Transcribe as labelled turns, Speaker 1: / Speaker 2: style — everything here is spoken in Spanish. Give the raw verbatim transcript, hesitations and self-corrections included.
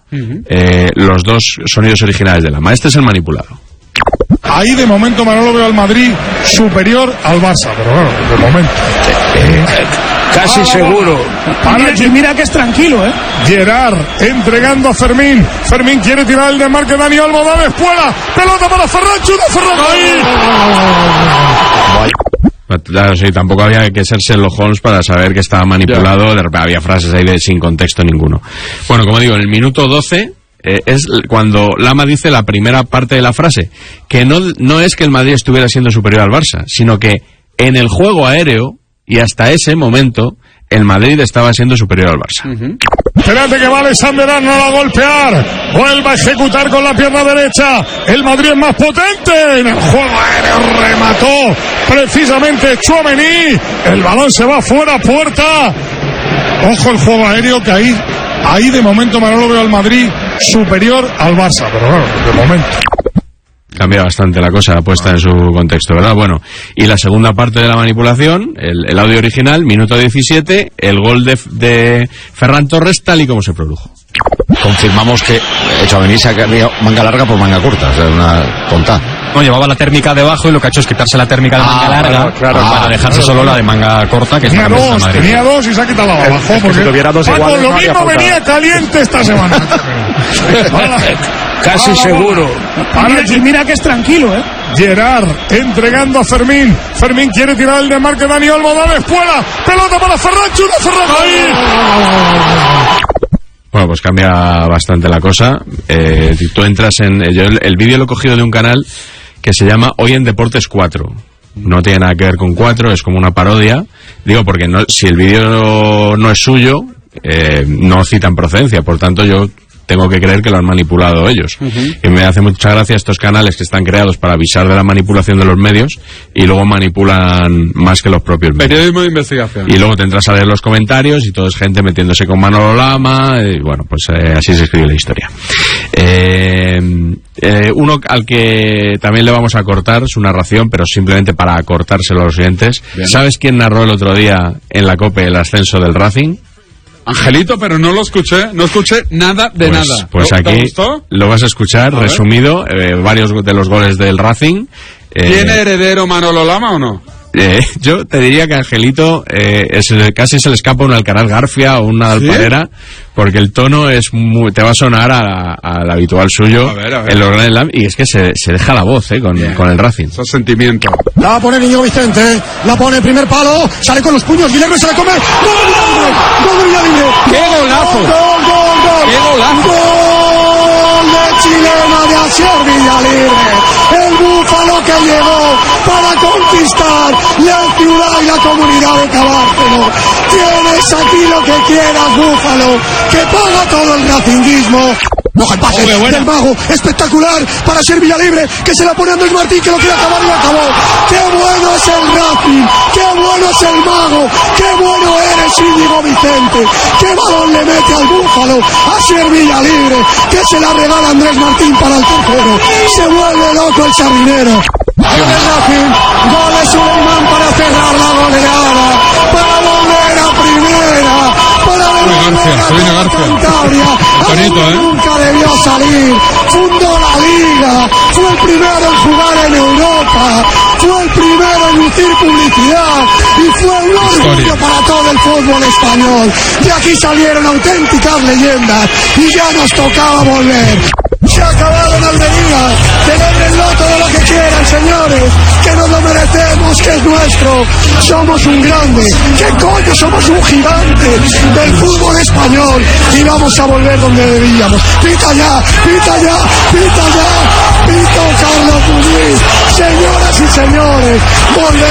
Speaker 1: uh-huh.
Speaker 2: eh, los dos sonidos originales del Lama. Este es el manipulado.
Speaker 3: Ahí de momento Manolo veo al Madrid superior al Barça, pero bueno, de momento.
Speaker 4: Eh, casi ah, seguro.
Speaker 3: Para
Speaker 5: mira, mira que es tranquilo, ¿eh?
Speaker 3: Gerard entregando a Fermín. Fermín quiere tirar el desmarque. Dani Olmo da de espuela. Pelota para Ferran. Chuta Ferran. Ahí.
Speaker 2: Claro, sí, tampoco había que ser Sherlock Holmes para saber que estaba manipulado. De repente había frases ahí de sin contexto ninguno. Bueno, como digo, en el minuto doce eh, es cuando Lama dice la primera parte de la frase, que no, no es que el Madrid estuviera siendo superior al Barça, sino que en el juego aéreo y hasta ese momento el Madrid estaba siendo superior al Barça.
Speaker 3: Uh-huh. Espérate que va Alexander Arnold a golpear. Vuelve a ejecutar con la pierna derecha. El Madrid es más potente. En el juego aéreo remató precisamente Tchouaméni. El balón se va fuera, puerta. Ojo el juego aéreo que ahí, ahí de momento Manolo veo al Madrid superior al Barça. Pero bueno, de momento.
Speaker 2: Cambia bastante la cosa puesta en su contexto, ¿verdad? Bueno, y la segunda parte de la manipulación, el, el audio original, minuto diecisiete, el gol de, de Ferran Torres tal y como se produjo.
Speaker 4: Confirmamos que Tchouaméni se ha cambiado manga larga por manga corta, o sea, una tonta.
Speaker 6: No, llevaba la térmica debajo y lo que ha hecho es quitarse la térmica de manga ah, larga claro, claro, para ah, dejarse claro, solo claro. la de manga corta, que
Speaker 3: tenía
Speaker 6: es
Speaker 3: dos, Madrid. Tenía dos y se ha quitado la de abajo.
Speaker 4: Es que si tuviera dos
Speaker 3: Paco,
Speaker 4: iguales,
Speaker 3: lo
Speaker 4: no
Speaker 3: mismo venía caliente esta semana.
Speaker 4: Casi seguro.
Speaker 5: Mira, y mira que es tranquilo, ¿eh?
Speaker 3: Gerard entregando a Fermín. Fermín quiere tirar el desmarque. Dani Olmo da de espuela. Pelota para Ferran. Chuta Ferran. Ahí.
Speaker 2: Bueno, pues cambia bastante la cosa. Eh, tú entras en... Yo el, el vídeo lo he cogido de un canal que se llama Hoy en Deportes cuatro. No tiene nada que ver con cuatro, es como una parodia. Digo, porque no, si el vídeo no es suyo, eh, no citan procedencia. Por tanto, yo tengo que creer que lo han manipulado ellos. Uh-huh. Y me hace mucha gracia estos canales que están creados para avisar de la manipulación de los medios y luego manipulan más que los propios medios.
Speaker 1: Periodismo de investigación.
Speaker 2: Y luego te entras a leer los comentarios y todo es gente metiéndose con Manolo Lama y bueno, pues eh, así se escribe la historia. Eh, eh, uno al que también le vamos a cortar su narración, pero simplemente para acortárselo a los oyentes. Bien. ¿Sabes quién narró el otro día en la COPE el ascenso del Racing?
Speaker 1: Angelito, pero no lo escuché, no escuché nada de
Speaker 2: pues,
Speaker 1: nada.
Speaker 2: Pues
Speaker 1: ¿No,
Speaker 2: aquí lo vas a escuchar a resumido, eh, varios de los goles del Racing.
Speaker 1: Eh, ¿Tiene heredero Manolo Lama o no?
Speaker 2: Eh, yo te diría que Angelito eh, es, casi se le escapa un Alcaraz García o una Alparera, ¿sí? Porque el tono es muy, te va a sonar al habitual suyo a ver, a ver. En los Grand Slam, y es que se, se deja la voz eh, con, con el Racing.
Speaker 1: Eso es sentimiento.
Speaker 7: La pone Niño Vicente, la pone primer palo, sale con los puños, Guillermo se la come. ¡Gol de Villalibre!
Speaker 1: ¡Qué golazo!
Speaker 7: ¡Gol, gol, gol!
Speaker 1: ¡Qué golazo!
Speaker 7: ¡Gol de chilena de Asier Villalibre! El búfalo que llegó para conquistar la ciudad y la comunidad de Cabárceno. Tienes aquí lo que quieras, búfalo, que paga todo el racinguismo. Moja el pase oh, del mago, espectacular para Asier Villalibre, que se la pone a Andrés Martín, que lo quiere acabar y lo acabó. ¡Qué bueno es el Racing! ¡Qué bueno es el mago! ¡Qué bueno eres, Íñigo Vicente! ¡Qué balón le mete al búfalo! Asier Villalibre, que se la regala Andrés Martín para el tercero. Se vuelve loco el sardinero. Gol de Racing, gol de Suleiman para cerrar la goleada, para volver a primera, para
Speaker 1: García, se viene García. Bonito, ¿eh?
Speaker 7: Nunca debió salir, fundó la liga, fue el primero en jugar en Europa, fue el primero en lucir publicidad y fue un orgullo para todo el fútbol español. De aquí salieron auténticas leyendas y ya nos tocaba volver. Se ha acabado en Almería, celebrenlo todo lo que quieran, señores, que nos lo merecemos, que es nuestro. Somos un grande, ¿qué coño? Somos un gigante del fútbol español y vamos a volver donde debíamos. Pita ya, pita ya, pita ya, pito Carlos Muñiz. Señoras y señores, volver.